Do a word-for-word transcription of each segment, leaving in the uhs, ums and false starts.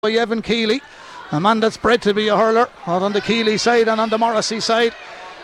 by Evan Keeley, a man that's bred to be a hurler, out on the Keeley side and on the Morrissey side.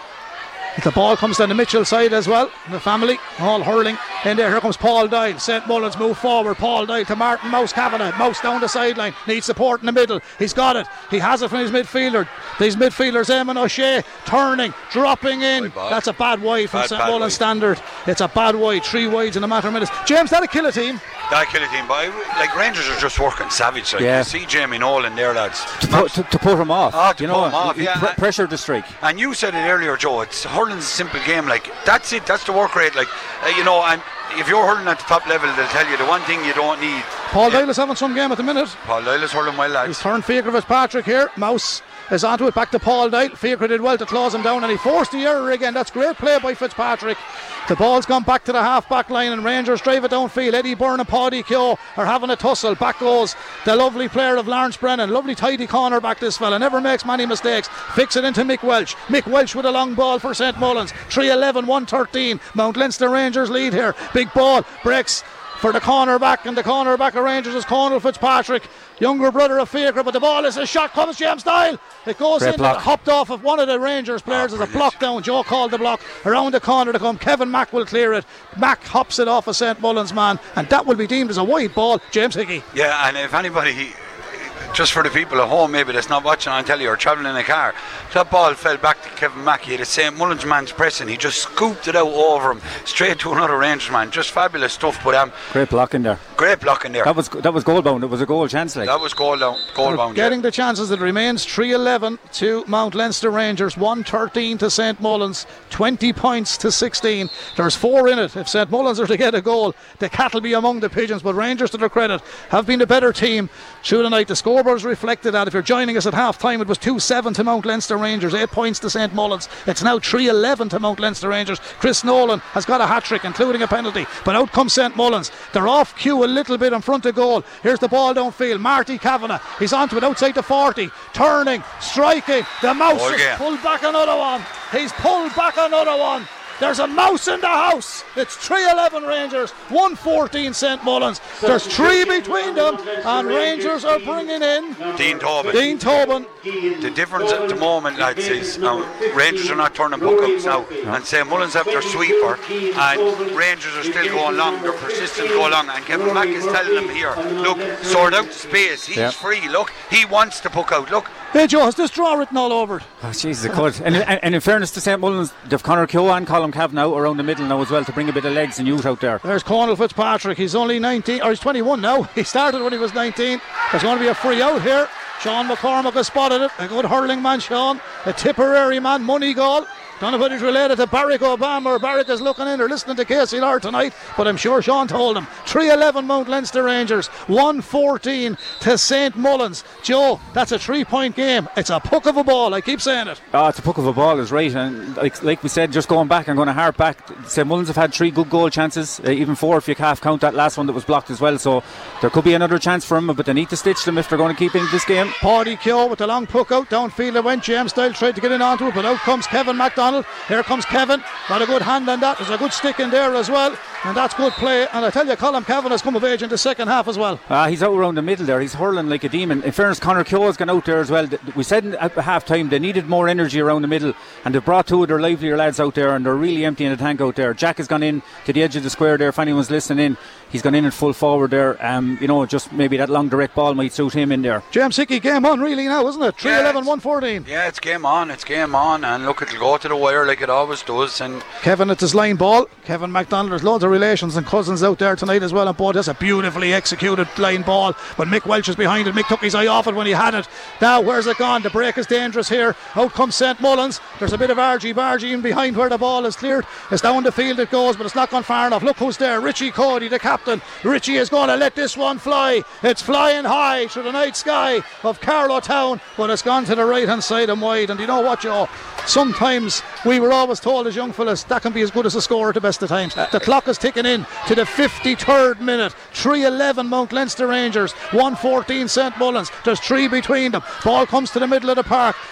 The ball comes down the Mitchell side as well. The family all hurling in there. Here comes Paul Doyle. Saint Mullins move forward. Paul Doyle to Martin Mouse Kavanagh. Mouse down the sideline. Needs support in the middle. He's got it. He has it from his midfielder. These midfielders, Eamon O'Shea, turning, dropping in. That's a bad wide from Saint Mullins standard. It's a bad wide. Three wides in a matter of minutes. James, that'll kill a team. That'll kill a team. But I, like Rangers are just working savage. Like yeah. You see Jamie Nolan there, lads. To put, to, to put him off. Oh, to you put know, him off. Yeah. Pr- pressure the streak. And you said it earlier, Joe. It's hurling's a simple game. Like that's it. That's the work rate. Like uh, you know, and if you're hurling at the top level, they'll tell you the one thing you don't need. Paul Doyle is having some game at the minute. Paul Doyle is hurling well, lads. He's turned Fiacre Fitzpatrick here. Mouse is onto it, back to Paul Doyle. Fiacre did well to close him down and he forced the error again. That's great play by Fitzpatrick. The ball's gone back to the half back line and Rangers drive it downfield. Eddie Byrne and Paddy Keogh are having a tussle. Back goes the lovely player of Lawrence Brennan. Lovely tidy corner back, this fella. Never makes many mistakes. Fix it into Mick Welch. Mick Welch with a long ball for Saint Mullins. three eleven, one thirteen. Mount Leinster Rangers lead here. Big ball. Breaks for the corner back, and the corner back of Rangers is Conal Fitzpatrick, younger brother of Fiacre, but the ball is a shot, comes James Doyle. It goes Great in block. and hopped off of one of the Rangers players oh, as a block down. Joe called the block around the corner to come. Kevin Mack will clear it. Mack hops it off a Saint Mullins man, and that will be deemed as a wide ball. James Hickey. Yeah, and if anybody, just for the people at home maybe that's not watching on telly or travelling in a car, that ball fell back to Kevin Mackey. The Saint Mullins man's pressing. He just scooped it out over him straight to another Rangers man. Just fabulous stuff. But um, great block in there. Great block in there. That was that was goal bound. It was a goal chance. Like that was goal down, goal bound. Getting yeah. the chances. It remains three eleven to Mount Leinster Rangers, one thirteen to Saint Mullins, twenty points to sixteen. There's four in it. If Saint Mullins are to get a goal, the cat will be among the pigeons. But Rangers, to their credit, have been the better team through the night. The scoreboards reflected that. If you're joining us at half time, it was two seven to Mount Leinster Rangers, eight points to Saint Mullins. It's now three eleven to Mount Leinster Rangers. Chris Nolan has got a hat-trick, including a penalty, but out comes Saint Mullins. They're off cue a little bit in front of goal. Here's the ball downfield. Marty Kavanagh, he's onto it outside the forty, turning, striking. The mouse oh, has yeah. pulled back another one. He's pulled back another one. There's a mouse in the house. It's three eleven Rangers, one fourteen Saint Mullins. There's three between them, and Rangers are bringing in Dean Tobin. Dean Tobin. The difference at the moment, lads, is now Rangers are not turning puckouts now, no. and Saint Mullins have their sweeper, and Rangers are still going long. They're persistent, go long, and Kevin Mack is telling them here, look, sort out the space. He's yeah. free. Look, he wants to puck out. Look. Hey Joe, has this draw written all over it? Oh Jesus, it could. And, and, and in fairness to Saint Mullins, they've Conor Keogh and Colin Kavanagh around the middle now as well to bring a bit of legs and youth out there. There's Conal Fitzpatrick. He's only nineteen, or he's twenty-one now. He started when he was nineteen. There's going to be a free out here. Sean McCormack has spotted it. A good hurling man, Sean. A Tipperary man, money goal. Don't know if it's related to Barack Obama or Barack is looking in or listening to K C L R tonight, but I'm sure Sean told him. three eleven Mount Leinster Rangers, one fourteen to Saint Mullins. Joe, that's a three point game. It's a puck of a ball, I keep saying it. Oh, it's a puck of a ball, is right. And like, like we said, just going back, I'm going to harp back. Saint Mullins have had three good goal chances, uh, even four if you half count that last one that was blocked as well. So there could be another chance for them, but they need to stitch them if they're going to keep in this game. Paddy Keogh with the long puck out downfield. It went. James Doyle tried to get in onto it, but out comes Kevin MacDonald. Here comes Kevin. Got a good hand on that. There's a good stick in there as well, and that's good play. And I tell you, Colin Kevin has come of age in the second half as well. Ah, he's out around the middle there. He's hurling like a demon. In fairness, Conor Keogh has gone out there as well. We said at half time they needed more energy around the middle, and they've brought two of their livelier lads out there, and they're really emptying the tank out there. Jack has gone in to the edge of the square there. If anyone's listening in, he's gone in at full forward there. Um, you know, just maybe that long direct ball might suit him in there. James Hickey, game on really now, isn't it? three eleven, yeah, one fourteen. Yeah, it's game on. It's game on, and look, it'll go to the wire like it always does. And Kevin, it's his line ball. Kevin MacDonald, there's loads of relations and cousins out there tonight as well, and boy, that's a beautifully executed line ball, but Mick Welch is behind it. Mick took his eye off it when he had it. Now where's it gone? The break is dangerous here. Out comes Saint Mullins. There's a bit of argy bargy in behind where the ball is cleared. It's down the field it goes, but it's not gone far enough. Look who's there. Richie Cody, the captain. Richie is going to let this one fly. It's flying high through the night sky of Carlow Town, but it's gone to the right hand side and wide. And you know what, Joe, sometimes we were always told as young fellas that can be as good as a score at the best of times. The clock is ticking in to the fifty-third minute. three eleven Mount Leinster Rangers, one fourteen Saint Mullins. There's three between them. Ball comes to the middle of the park.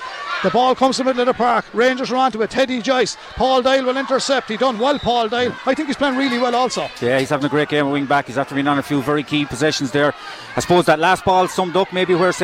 The ball comes to the middle of the park. Rangers are onto it. Teddy Joyce. Paul Doyle will intercept. He done well, Paul Doyle. I think he's playing really well also. Yeah, he's having a great game at wing back. He's after being on a few very key possessions there. I suppose that last ball summed up maybe where